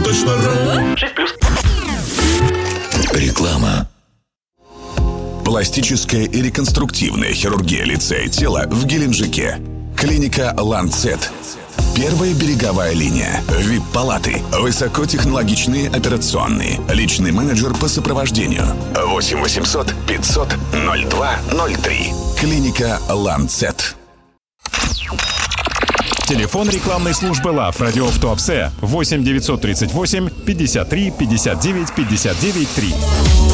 Точно.ру. 6+. Реклама. Пластическая и реконструктивная хирургия лица и тела в Геленджике. Клиника «Ланцет». Первая береговая линия. ВИП-палаты. Высокотехнологичные операционные. Личный менеджер по сопровождению. 8 800 500 02 03. Клиника «Ланцет». Телефон рекламной службы ЛАФ «Радио в Туапсе» 8 938 53 59 59 3.